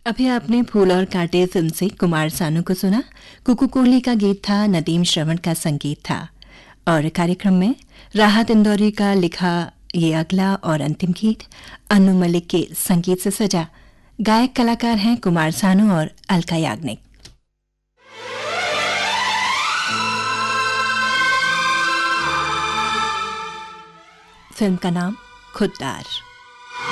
अभी आपने फूल और कांटे फिल्म से कुमार सानू को सुना। कुकू कोहली का गीत था, नदीम श्रवण का संगीत था। और कार्यक्रम में राहत इंदौरी का लिखा ये अगला और अंतिम गीत अनु मलिक के संगीत से सजा। गायक कलाकार हैं कुमार सानू और अलका याग्निक। फिल्म का नाम खुददार।